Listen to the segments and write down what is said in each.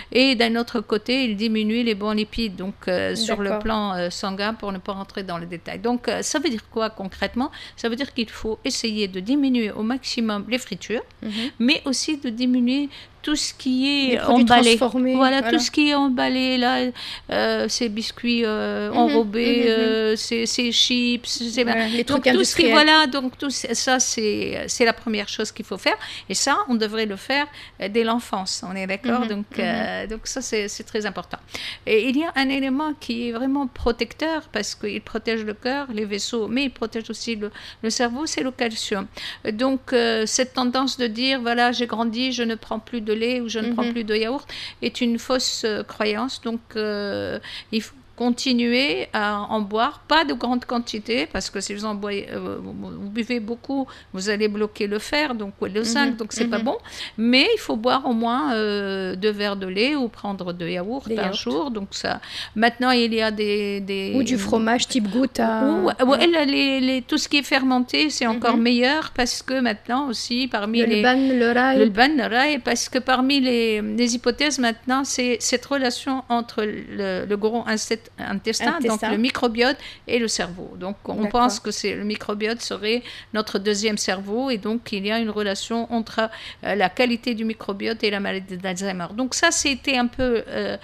et d'un autre côté, il diminue les bons lipides, donc sur le plan sanguin, pour ne pas rentrer dans les détails. Donc, ça veut dire quoi concrètement? Ça veut dire qu'il faut essayer de diminuer au maximum les fritures, mais aussi de diminuer tout ce qui est emballé. Voilà, tout ce qui est emballé, là, ces biscuits enrobés, ces chips, les trucs donc, industriels. Voilà, donc tout ça, c'est la première chose qu'il faut faire. Et ça, on devrait le faire dès l'enfance, on est d'accord? Donc ça, c'est très important. Et il y a un élément qui est vraiment protecteur, parce qu'il protège le cœur, les vaisseaux, mais il protège aussi le cerveau, c'est le calcium. Donc, cette tendance de dire, voilà, j'ai grandi, je ne prends plus de lait ou je ne prends plus de yaourt est une fausse croyance. Donc, il faut continuer à en boire, pas de grande quantité, parce que si vous buvez beaucoup, vous allez bloquer le fer, donc le zinc, donc c'est pas bon. Mais il faut boire au moins 2 verres de lait ou prendre 2 yaourts par jour. Donc ça. Maintenant, il y a ou du fromage type Gouda. Tout ce qui est fermenté, c'est encore meilleur, parce que maintenant aussi, parmi le ban, le rail, parce que parmi les hypothèses maintenant, c'est cette relation entre le gros intestin, donc le microbiote et le cerveau. Donc on pense que le microbiote serait notre deuxième cerveau, et donc il y a une relation entre la qualité du microbiote et la maladie d'Alzheimer. Donc ça, c'était un peu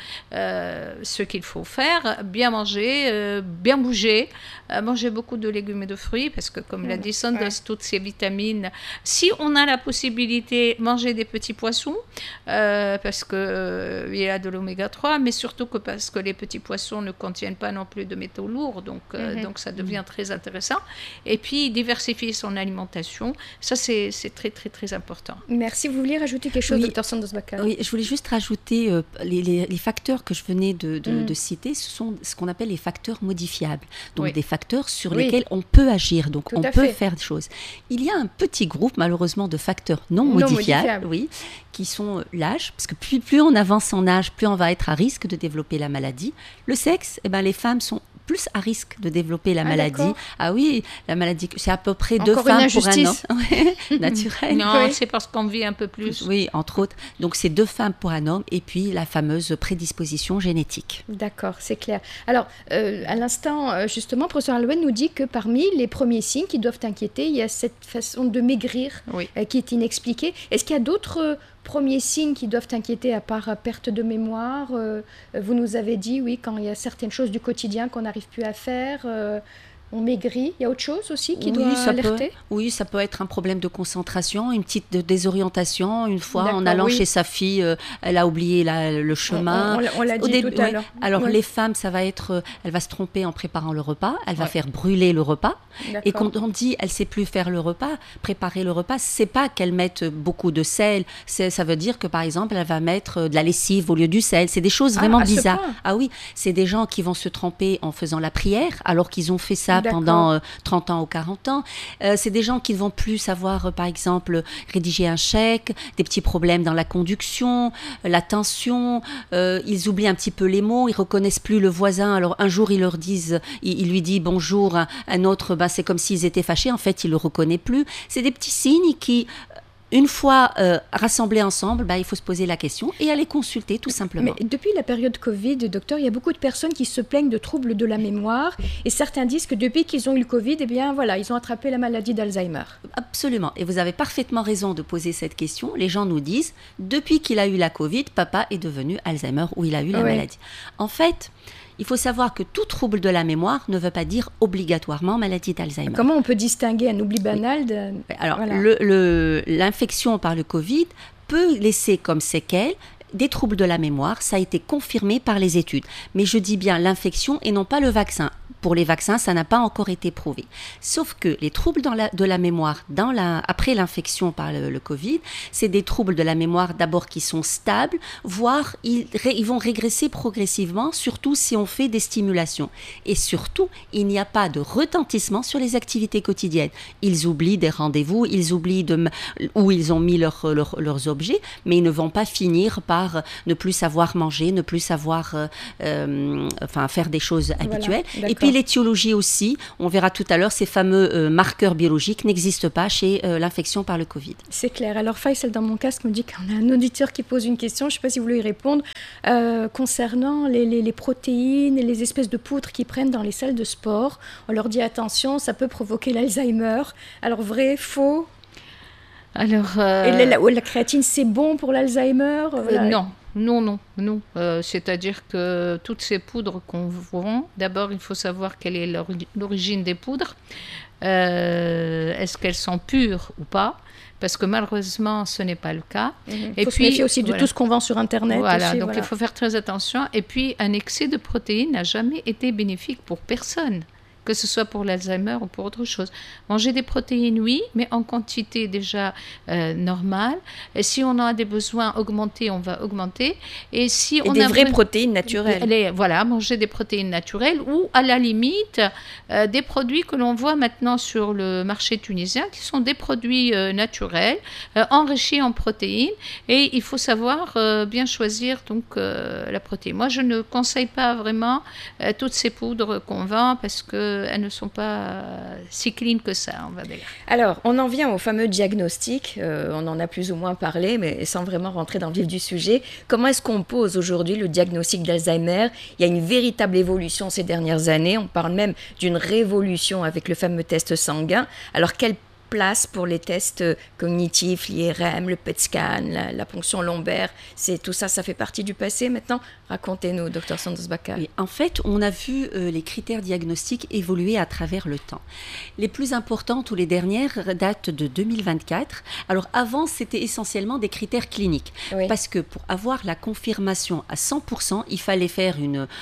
ce qu'il faut faire: bien manger, bien bouger, manger beaucoup de légumes et de fruits, parce que comme l'a dit Sandoz, toutes ces vitamines, si on a la possibilité, manger des petits poissons, parce que il y a de l'oméga 3, mais surtout parce que les petits poissons ne contiennent pas non plus de métaux lourds, donc ça devient très intéressant. Et puis diversifier son alimentation, ça c'est très très très important. Merci. Vous vouliez rajouter quelque chose, Dr Sandoz Bakar? Oui, je voulais juste rajouter les facteurs que je venais de citer, ce sont ce qu'on appelle les facteurs modifiables, donc des facteurs sur lesquels on peut agir, donc on peut faire des choses. Il y a un petit groupe malheureusement de facteurs non modifiables, qui sont l'âge, parce que plus on avance en âge, plus on va être à risque de développer la maladie. Le sexe, les femmes sont plus à risque de développer la maladie. D'accord. Ah oui, la maladie, c'est à peu près 2 femmes pour un homme. Naturel. Non, c'est parce qu'on vit un peu plus. Oui, entre autres. Donc, c'est 2 femmes pour un homme, et puis la fameuse prédisposition génétique. D'accord, c'est clair. Alors, à l'instant, justement, professeur Alouen nous dit que parmi les premiers signes qui doivent inquiéter, il y a cette façon de maigrir qui est inexpliquée. Est-ce qu'il y a d'autres premiers signes qui doivent inquiéter, à part perte de mémoire? Vous nous avez dit, quand il y a certaines choses du quotidien qu'on n'arrive plus à faire, on maigrit. Il y a autre chose aussi qui doit alerter? Oui, ça peut être un problème de concentration, une petite désorientation. Une fois, en allant chez sa fille, elle a oublié le chemin. On l'a dit tout à l'heure. Alors, les femmes, ça va être... elle va se tromper en préparant le repas. Elle va faire brûler le repas. Et quand on dit elle ne sait plus faire le repas, préparer le repas, c'est pas qu'elle mette beaucoup de sel. Ça veut dire que, par exemple, elle va mettre de la lessive au lieu du sel. C'est des choses vraiment bizarres. Ah oui, c'est des gens qui vont se tromper en faisant la prière, alors qu'ils ont fait ça pendant 30 ans ou 40 ans. C'est des gens qui ne vont plus savoir, par exemple, rédiger un chèque, des petits problèmes dans la conduction, l'attention. Ils oublient un petit peu les mots, ils ne reconnaissent plus le voisin. Alors, un jour, ils lui disent bonjour, un autre, c'est comme s'ils étaient fâchés. En fait, il ne le reconnaît plus. C'est des petits signes qui... Une fois rassemblés ensemble, il faut se poser la question et aller consulter tout simplement. Mais depuis la période Covid, docteur, il y a beaucoup de personnes qui se plaignent de troubles de la mémoire, et certains disent que depuis qu'ils ont eu le Covid, ils ont attrapé la maladie d'Alzheimer. Absolument, et vous avez parfaitement raison de poser cette question. Les gens nous disent, depuis qu'il a eu la Covid, papa est devenu Alzheimer ou il a eu la maladie. En fait... Il faut savoir que tout trouble de la mémoire ne veut pas dire obligatoirement maladie d'Alzheimer. Comment on peut distinguer un oubli banal Alors, l'infection par le Covid peut laisser comme séquelles des troubles de la mémoire. Ça a été confirmé par les études. Mais je dis bien l'infection et non pas le vaccin. Pour les vaccins, ça n'a pas encore été prouvé. Sauf que les troubles de la mémoire après l'infection par le Covid, c'est des troubles de la mémoire d'abord qui sont stables, voire ils vont régresser progressivement, surtout si on fait des stimulations. Et surtout, il n'y a pas de retentissement sur les activités quotidiennes. Ils oublient des rendez-vous, ils oublient où ils ont mis leurs objets, mais ils ne vont pas finir par par ne plus savoir manger, ne plus savoir faire des choses habituelles. Et puis l'étiologie aussi, on verra tout à l'heure, ces fameux marqueurs biologiques n'existent pas chez l'infection par le Covid. C'est clair. Alors Faisal, dans mon casque, me dit qu'on a un auditeur qui pose une question, je ne sais pas si vous voulez y répondre, concernant les protéines et les espèces de poudres qu'ils prennent dans les salles de sport. On leur dit attention, ça peut provoquer l'Alzheimer. Alors vrai, faux? Alors, et la créatine, c'est bon pour l'Alzheimer? Non. C'est-à-dire que toutes ces poudres qu'on vend, d'abord, il faut savoir quelle est l'origine des poudres. Est-ce qu'elles sont pures ou pas? Parce que malheureusement, ce n'est pas le cas. Il faut se méfier aussi de tout ce qu'on vend sur Internet. Il faut faire très attention. Et puis, un excès de protéines n'a jamais été bénéfique pour personne, que ce soit pour l'Alzheimer ou pour autre chose. Manger des protéines, oui, mais en quantité déjà normale. Et si on a des besoins augmentés, on va augmenter. Et si on des vraies protéines naturelles. Manger des protéines naturelles ou à la limite des produits que l'on voit maintenant sur le marché tunisien qui sont des produits naturels enrichis en protéines. Et il faut savoir bien choisir donc la protéine. Moi, je ne conseille pas vraiment toutes ces poudres qu'on vend parce que elles ne sont pas si clean que ça, on va dire. Alors, on en vient au fameux diagnostic. On en a plus ou moins parlé, mais sans vraiment rentrer dans le vif du sujet. Comment est-ce qu'on pose aujourd'hui le diagnostic d'Alzheimer? Il y a une véritable évolution ces dernières années. On parle même d'une révolution avec le fameux test sanguin. Alors, quelle place pour les tests cognitifs, l'IRM, le PET scan, la ponction lombaire, tout ça, ça fait partie du passé maintenant? Racontez-nous, Dr Santos Bakar. Oui, en fait, on a vu les critères diagnostiques évoluer à travers le temps. Les plus importantes ou les dernières datent de 2024. Alors avant, c'était essentiellement des critères cliniques. Oui. Parce que pour avoir la confirmation à 100%, il fallait faire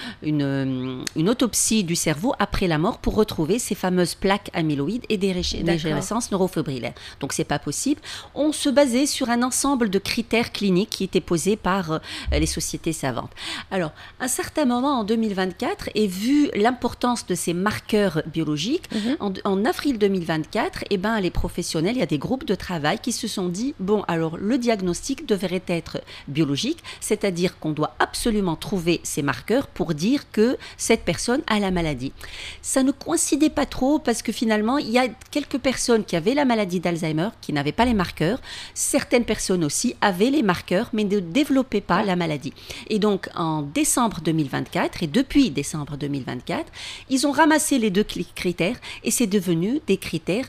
une autopsie du cerveau après la mort pour retrouver ces fameuses plaques amyloïdes et des régénérescences neurofibrillaires. Donc c'est pas possible. On se basait sur un ensemble de critères cliniques qui étaient posés par les sociétés savantes. Alors, à un certain moment en 2024, et vu l'importance de ces marqueurs biologiques, en avril 2024, les professionnels, il y a des groupes de travail qui se sont dit, alors le diagnostic devrait être biologique, c'est-à-dire qu'on doit absolument trouver ces marqueurs pour dire que cette personne a la maladie. Ça ne coïncidait pas trop parce que finalement, il y a quelques personnes qui avaient la maladie d'Alzheimer, qui n'avaient pas les marqueurs. Certaines personnes aussi avaient les marqueurs, mais ne développaient pas la maladie. Et donc, en décembre 2024, et depuis décembre 2024, ils ont ramassé les deux critères et c'est devenu des critères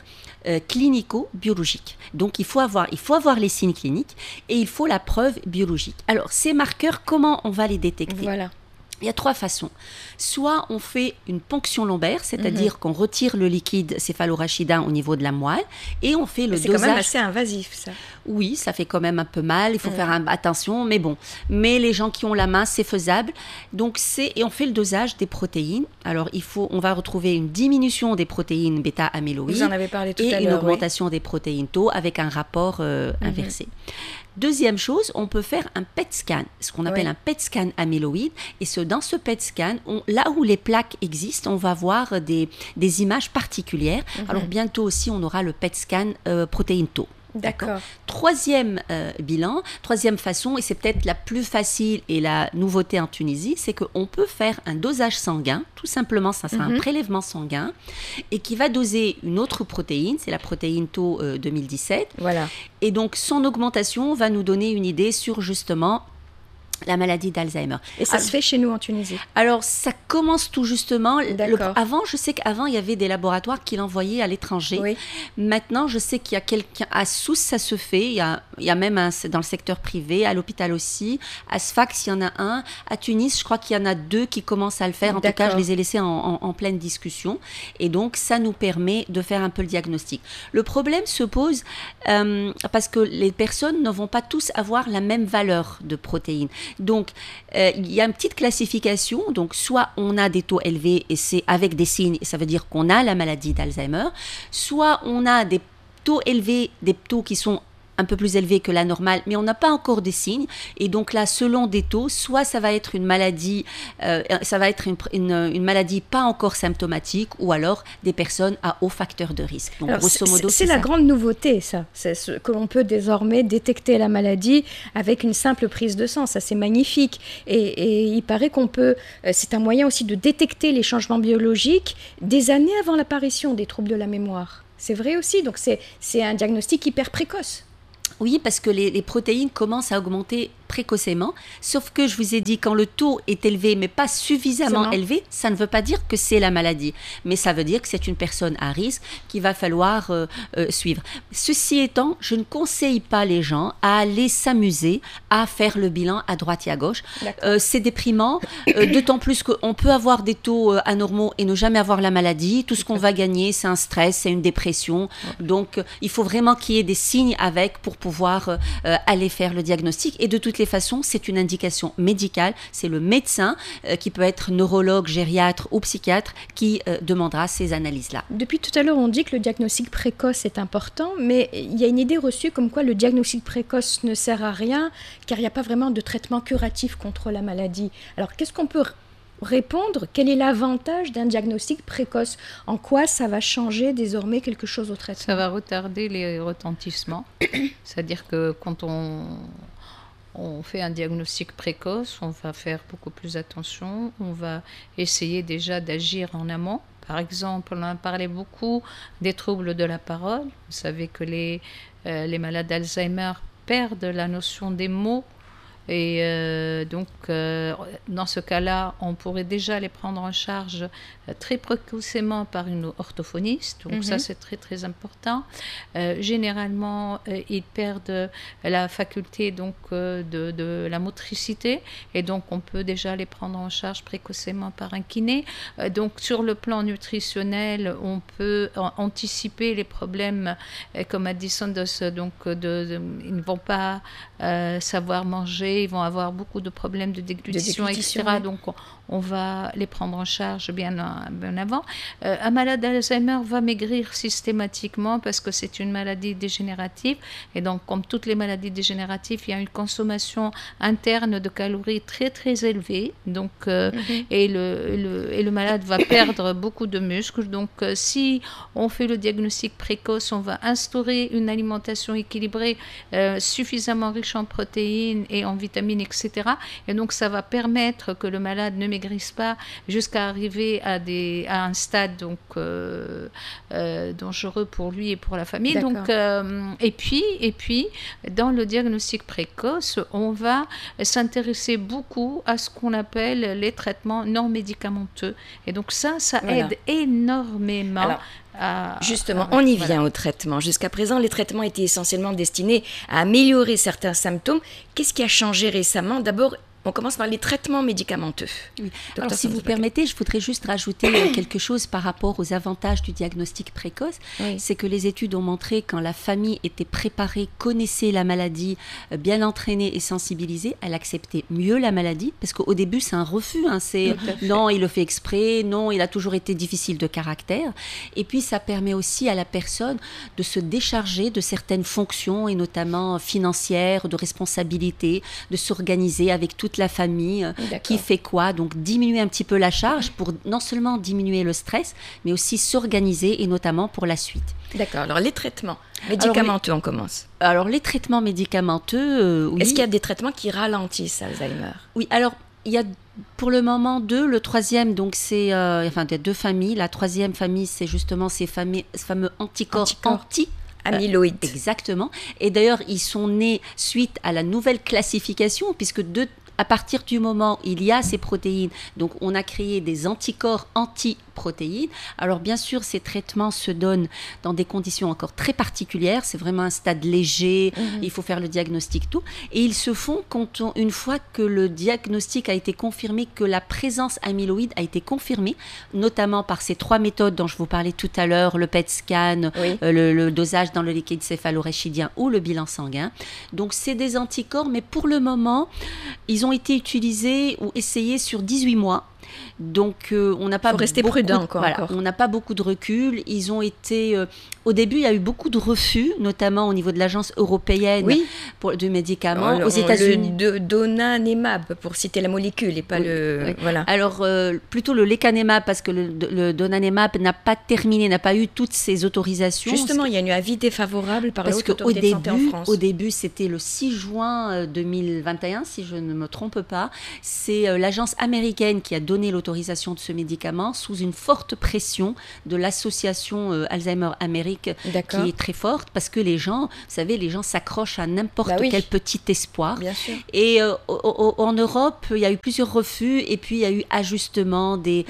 clinico-biologiques. Donc, il faut avoir les signes cliniques et il faut la preuve biologique. Alors, ces marqueurs, comment on va les détecter? Voilà. Il y a trois façons. Soit on fait une ponction lombaire, c'est-à-dire qu'on retire le liquide céphalorachidin au niveau de la moelle et on fait le dosage. C'est quand même assez invasif, ça. Oui, ça fait quand même un peu mal, il faut faire attention, mais bon. Mais les gens qui ont la main, c'est faisable. Donc et on fait le dosage des protéines. Alors on va retrouver une diminution des protéines bêta-amyloïdes. Vous en avez parlé tout à l'heure. Et une augmentation des protéines tau avec un rapport inversé. Deuxième chose, on peut faire un PET scan, ce qu'on appelle un PET scan amyloïde. Et dans ce PET scan, là où les plaques existent, on va voir des images particulières. Alors bientôt aussi, on aura le PET scan protéines tau. D'accord. Troisième bilan, troisième façon, et c'est peut-être la plus facile et la nouveauté en Tunisie, c'est qu'on peut faire un dosage sanguin, tout simplement, ça sera un prélèvement sanguin, et qui va doser une autre protéine, c'est la protéine tau 2017. Voilà. Et donc, son augmentation va nous donner une idée sur justement la maladie d'Alzheimer. Et ça se fait chez nous en Tunisie? Alors, ça commence tout justement. D'accord. Je sais qu'avant, il y avait des laboratoires qui l'envoyaient à l'étranger. Oui. Maintenant, je sais qu'il y a quelqu'un... À Sousse, ça se fait. Il y a même dans le secteur privé, à l'hôpital aussi. À Sfax, il y en a un. À Tunis, je crois qu'il y en a 2 qui commencent à le faire. En tout cas, je les ai laissés en pleine discussion. Et donc, ça nous permet de faire un peu le diagnostic. Le problème se pose parce que les personnes ne vont pas tous avoir la même valeur de protéines. Donc, il y a une petite classification. Donc, soit on a des taux élevés et c'est avec des signes, ça veut dire qu'on a la maladie d'Alzheimer. Soit on a des taux élevés, des taux qui sont un peu plus élevé que la normale, mais on n'a pas encore des signes. Et donc là, selon des taux, soit ça va être une maladie, une maladie pas encore symptomatique, ou alors des personnes à haut facteur de risque. Donc alors, grosso modo, c'est la grande nouveauté, ça. C'est ce que l'on peut désormais détecter la maladie avec une simple prise de sang. Ça, c'est magnifique. Et il paraît qu'on peut... c'est un moyen aussi de détecter les changements biologiques des années avant l'apparition des troubles de la mémoire. C'est vrai aussi. Donc, c'est un diagnostic hyper précoce. Oui, parce que les protéines commencent à augmenter précocement, sauf que je vous ai dit, quand le taux est élevé mais pas suffisamment élevé, ça ne veut pas dire que c'est la maladie, mais ça veut dire que c'est une personne à risque qu'il va falloir suivre. Ceci étant, je ne conseille pas les gens à aller s'amuser à faire le bilan à droite et à gauche. C'est déprimant, d'autant plus qu'on peut avoir des taux anormaux et ne jamais avoir la maladie. Tout ce qu'on va gagner, c'est un stress, c'est une dépression. Donc, il faut vraiment qu'il y ait des signes avec pour pouvoir aller faire le diagnostic. Et de toutes les façons, c'est une indication médicale. C'est le médecin qui peut être neurologue, gériatre ou psychiatre qui demandera ces analyses-là. Depuis tout à l'heure, on dit que le diagnostic précoce est important, mais il y a une idée reçue comme quoi le diagnostic précoce ne sert à rien car il n'y a pas vraiment de traitement curatif contre la maladie. Alors, qu'est-ce qu'on peut répondre? Quel est l'avantage d'un diagnostic précoce? En quoi ça va changer désormais quelque chose au traitement? Ça va retarder les retentissements. C'est-à-dire que quand on fait un diagnostic précoce, on va faire beaucoup plus attention, on va essayer déjà d'agir en amont. Par exemple, on a parlé beaucoup des troubles de la parole. Vous savez que les malades d'Alzheimer perdent la notion des mots. Et donc, dans ce cas-là, on pourrait déjà les prendre en charge très précocement par une orthophoniste. Donc, ça, c'est très, très important. Généralement, ils perdent la faculté donc, de la motricité. Et donc, on peut déjà les prendre en charge précocement par un kiné. Donc, sur le plan nutritionnel, on peut anticiper les problèmes, comme a dit Sandoz. Donc, ils ne vont pas savoir manger. Ils vont avoir beaucoup de problèmes de déglutition, etc. Oui. Donc, on va les prendre en charge bien avant. Un malade d'Alzheimer va maigrir systématiquement parce que c'est une maladie dégénérative. Et donc, comme toutes les maladies dégénératives, il y a une consommation interne de calories très, très élevée. Donc, et le malade va perdre beaucoup de muscles. Donc, si on fait le diagnostic précoce, on va instaurer une alimentation équilibrée, suffisamment riche en protéines et en vitamines, etc. Et donc, ça va permettre que le malade ne maigrisse pas jusqu'à arriver à un stade donc, dangereux pour lui et pour la famille. Donc, et puis, dans le diagnostic précoce, on va s'intéresser beaucoup à ce qu'on appelle les traitements non médicamenteux. Et donc, ça aide énormément. Alors, justement, on y vient au traitement. Jusqu'à présent, les traitements étaient essentiellement destinés à améliorer certains symptômes. Qu'est-ce qui a changé récemment? D'abord, on commence par les traitements médicamenteux. Oui. Alors, si vous permettez, je voudrais juste rajouter quelque chose par rapport aux avantages du diagnostic précoce. Oui. C'est que les études ont montré quand la famille était préparée, connaissait la maladie, bien entraînée et sensibilisée, elle acceptait mieux la maladie. Parce qu'au début, c'est un refus. C'est non, il le fait exprès, non, il a toujours été difficile de caractère. Et puis, ça permet aussi à la personne de se décharger de certaines fonctions, et notamment financières, de responsabilités, de s'organiser avec toute la famille, qui fait quoi, donc diminuer un petit peu la charge pour non seulement diminuer le stress, mais aussi s'organiser et notamment pour la suite. D'accord, alors les traitements médicamenteux, on commence. Alors les traitements médicamenteux, oui. Est-ce qu'il y a des traitements qui ralentissent Alzheimer? Oui, alors il y a pour le moment deux. Le troisième, donc c'est, il y a deux familles. La troisième famille, c'est justement ces fameux anticorps amyloïdes. Exactement. Et d'ailleurs, ils sont nés suite à la nouvelle classification, puisque à partir du moment où il y a ces protéines, donc on a créé des anticorps anti-protéines. Alors bien sûr, ces traitements se donnent dans des conditions encore très particulières. C'est vraiment un stade léger, il faut faire le diagnostic, tout. Et ils se font une fois que le diagnostic a été confirmé, que la présence amyloïde a été confirmée, notamment par ces trois méthodes dont je vous parlais tout à l'heure, le PET scan, le dosage dans le liquide céphalorachidien ou le bilan sanguin. Donc c'est des anticorps, mais pour le moment, ils ont été utilisés ou essayés sur 18 mois. Donc, on n'a pas rester prudent encore. On n'a pas beaucoup de recul. Ils ont été... au début, il y a eu beaucoup de refus, notamment au niveau de l'Agence européenne de médicaments. Aux États-Unis. Le donanemab, pour citer la molécule, et pas Voilà. Alors, plutôt le lecanemab, parce que le donanemab n'a pas terminé, n'a pas eu toutes ses autorisations. Justement, il y a eu un avis défavorable par la Haute Autorité de Santé en France. Au début, c'était le 6 juin 2021, si je ne me trompe pas. C'est l'agence américaine qui a donné l'autorisation de ce médicament sous une forte pression de l'association Alzheimer Amérique, qui est très forte, parce que les gens, vous savez, les gens s'accrochent à n'importe quel petit espoir. Bien sûr. Et en Europe, il y a eu plusieurs refus, et puis il y a eu ajustement des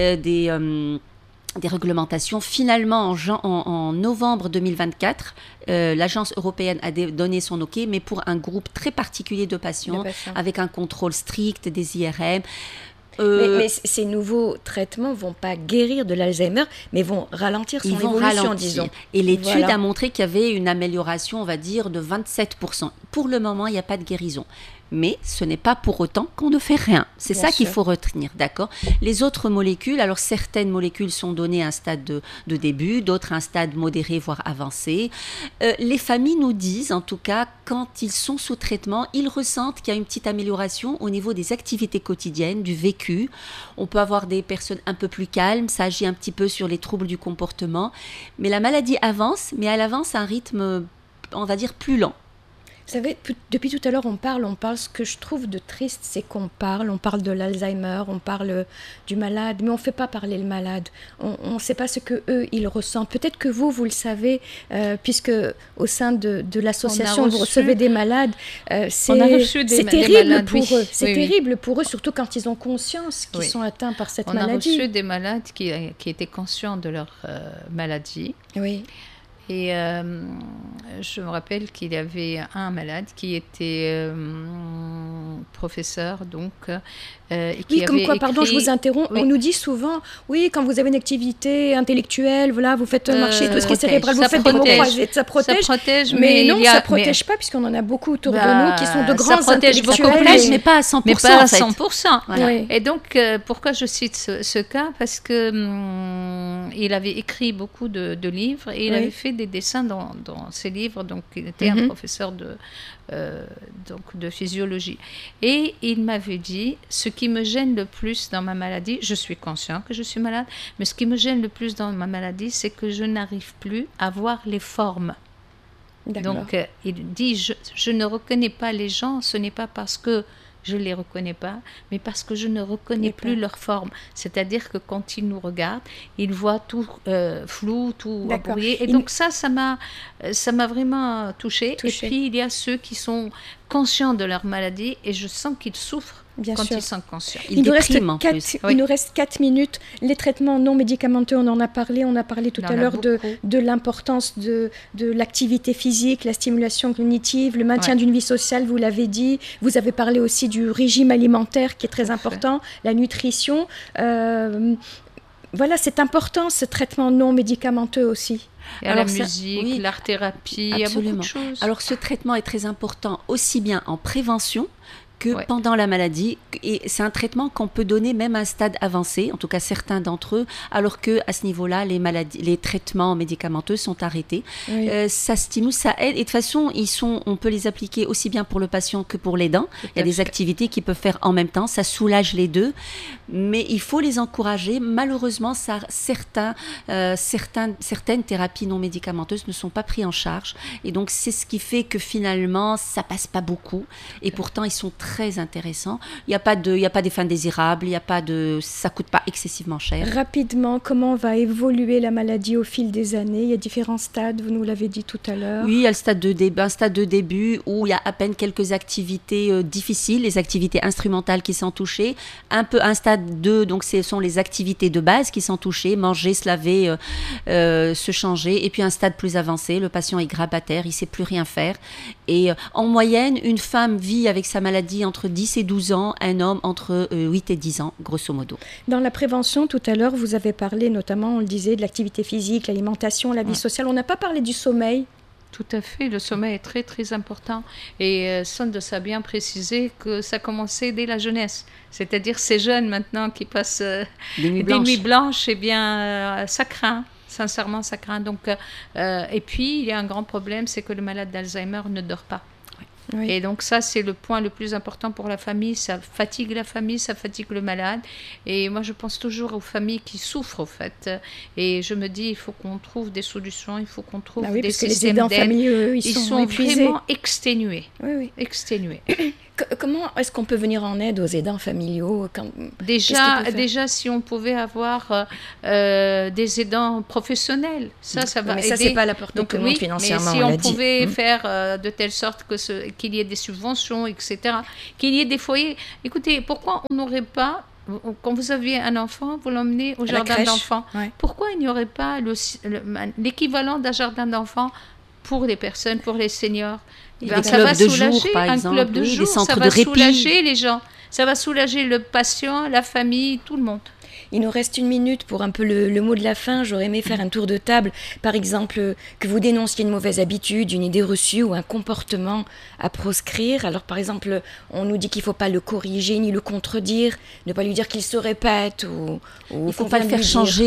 réglementations. Finalement, en novembre 2024, l'agence européenne a donné son OK, mais pour un groupe très particulier de patients. Avec un contrôle strict des IRM. Mais ces nouveaux traitements ne vont pas guérir de l'Alzheimer, mais vont ralentir son évolution, disons. Et l'étude a montré qu'il y avait une amélioration, on va dire, de 27%. Pour le moment, il n'y a pas de guérison. Mais ce n'est pas pour autant qu'on ne fait rien. C'est ça qu'il faut retenir, d'accord ? Les autres molécules, alors certaines molécules sont données à un stade de début, d'autres à un stade modéré, voire avancé. Les familles nous disent, en tout cas, quand ils sont sous traitement, ils ressentent qu'il y a une petite amélioration au niveau des activités quotidiennes, du vécu. On peut avoir des personnes un peu plus calmes, ça agit un petit peu sur les troubles du comportement. Mais la maladie avance, mais elle avance à un rythme, on va dire, plus lent. Vous savez, depuis tout à l'heure, on parle. Ce que je trouve de triste, c'est qu'on on parle de l'Alzheimer, on parle du malade, mais on ne fait pas parler le malade. On ne sait pas ce qu'eux, ils ressentent. Peut-être que vous le savez, puisque au sein de l'association, vous recevez des malades. C'est terrible pour eux. C'est terrible pour eux, surtout quand ils ont conscience qu'ils sont atteints par cette maladie. On a reçu des malades qui étaient conscients de leur maladie. Oui. Et je me rappelle qu'il y avait un malade qui était professeur, donc... pardon, je vous interromps, on nous dit souvent, quand vous avez une activité intellectuelle, voilà, vous faites marcher tout ce qui est cérébral, vous faites des mots croisés, ça protège, mais non, ça ne protège pas, puisqu'on en a beaucoup autour de nous qui sont de grands intellectuels. Mais pas à 100%. Mais pas à 100%. Voilà. Oui. Et donc, pourquoi je cite ce cas ? Parce que il avait écrit beaucoup de livres, et il avait fait des dessins dans ses livres, donc il était un professeur de physiologie. Et il m'avait dit, ce qui me gêne le plus dans ma maladie, je suis conscient que je suis malade, mais ce qui me gêne le plus dans ma maladie, c'est que je n'arrive plus à voir les formes. D'accord. Donc il dit, je ne reconnais pas les gens, ce n'est pas parce que je ne les reconnais pas, mais parce que je ne reconnais plus leur forme. C'est-à-dire que quand ils nous regardent, ils voient tout flou, tout embrouillé. Et donc ça m'a vraiment touchée. Et puis il y a ceux qui sont conscients de leur maladie, et je sens qu'ils souffrent. Bien quand sûr. Ils sont conscients. Il nous reste 4 minutes. Les traitements non médicamenteux, on en a parlé. On a parlé tout à l'heure de l'importance de l'activité physique, la stimulation cognitive, le maintien d'une vie sociale, vous l'avez dit. Vous avez parlé aussi du régime alimentaire qui est très important, la nutrition. Voilà, c'est important ce traitement non médicamenteux aussi. La musique, l'art-thérapie, il y a beaucoup de choses. Alors ce traitement est très important aussi bien en prévention que pendant la maladie, et c'est un traitement qu'on peut donner même à un stade avancé, en tout cas certains d'entre eux, alors que à ce niveau-là, les traitements médicamenteux sont arrêtés. Ça stimule, ça aide, et de toute façon, on peut les appliquer aussi bien pour le patient que pour l'aidant. Il y a des activités qu'ils peuvent faire en même temps, ça soulage les deux, mais il faut les encourager. Malheureusement, certaines thérapies non médicamenteuses ne sont pas prises en charge, et donc c'est ce qui fait que finalement, ça passe pas beaucoup, et pourtant ils sont très intéressant. Il n'y a pas d'effet indésirable, ça coûte pas excessivement cher. Rapidement, comment va évoluer la maladie au fil des années ? Il y a différents stades, vous nous l'avez dit tout à l'heure. Oui, il y a un stade de début où il y a à peine quelques activités difficiles, les activités instrumentales qui sont touchées. Un stade 2, donc ce sont les activités de base qui sont touchées, manger, se laver, se changer. Et puis un stade plus avancé, le patient est grabataire, il ne sait plus rien faire. Et en moyenne, une femme vit avec sa maladie entre 10 et 12 ans, un homme entre 8 et 10 ans, grosso modo. Dans la prévention, tout à l'heure, vous avez parlé notamment, on le disait, de l'activité physique, l'alimentation, la vie sociale. On n'a pas parlé du sommeil. Tout à fait, le sommeil est très très important et Sandoz a bien précisé que ça commençait dès la jeunesse, c'est-à-dire ces jeunes maintenant qui passent des nuits blanches, eh bien ça craint, sincèrement ça craint. Donc, et puis il y a un grand problème, c'est que le malade d'Alzheimer ne dort pas. Oui. Et donc ça, c'est le point le plus important pour la famille. Ça fatigue la famille, ça fatigue le malade. Et moi, je pense toujours aux familles qui souffrent, au fait. Et je me dis, il faut qu'on trouve des solutions, il faut qu'on trouve des systèmes d'aide. Famille, ils sont vraiment exténués. Oui. Exténués. Comment est-ce qu'on peut venir en aide aux aidants familiaux Déjà, si on pouvait avoir des aidants professionnels, ça va mais aider. Ça, c'est pas à la portée de tout le monde financièrement. Mais si on pouvait faire de telle sorte qu'il y ait des subventions, etc., qu'il y ait des foyers. Écoutez, pourquoi on n'aurait pas, quand vous aviez un enfant, vous l'emmenez au jardin d'enfants. Ouais. Pourquoi il n'y aurait pas l'équivalent d'un jardin d'enfants pour les personnes, pour les seniors? Ça va soulager un club de jour, ça va soulager les gens, ça va soulager le patient, la famille, tout le monde. Il nous reste 1 minute pour un peu le mot de la fin. J'aurais aimé faire un tour de table. Par exemple, que vous dénonciez une mauvaise habitude, une idée reçue ou un comportement à proscrire. Alors, par exemple, on nous dit qu'il ne faut pas le corriger ni le contredire, ne pas lui dire qu'il se répète ou il ne faut pas le faire changer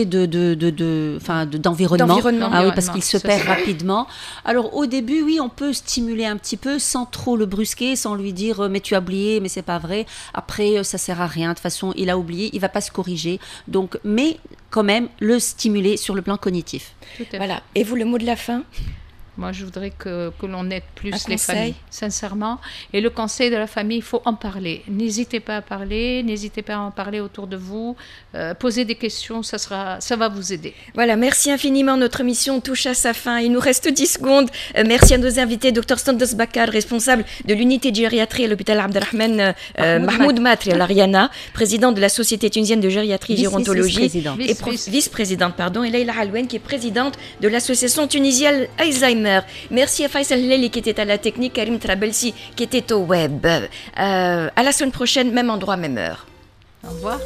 d'environnement. Ah oui, parce qu'il se perd rapidement. Alors, au début, oui, on peut stimuler un petit peu sans trop le brusquer, sans lui dire « mais tu as oublié, mais c'est pas vrai ». Après, ça ne sert à rien. De toute façon, il a oublié, il ne va pas se corriger. Donc, mais quand même, le stimuler sur le plan cognitif. Voilà. Et vous, le mot de la fin ? Moi, je voudrais que l'on aide plus les familles, sincèrement. Et le conseil de la famille, il faut en parler. N'hésitez pas à parler, n'hésitez pas à en parler autour de vous. Posez des questions, ça va vous aider. Voilà, merci infiniment. Notre mission touche à sa fin. Il nous reste 10 secondes. Merci à nos invités, Dr Sandoz Bakar, responsable de l'unité de gériatrie à l'hôpital Abdelrahman Mahmoud Matri à l'Ariana, président de la Société tunisienne de gériatrie et gérontologie, et vice-présidente, et Leïla Alwen, qui est présidente de l'association tunisienne Alzheimer. Merci à Faisal Hleli qui était à la technique, Karim Trabelsi qui était au web. À la semaine prochaine, même endroit, même heure. Au revoir.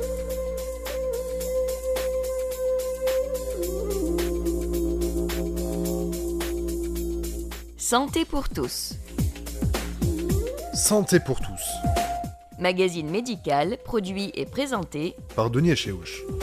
Santé pour tous. Santé pour tous. Magazine médical, produit et présenté par Denis Echeuch.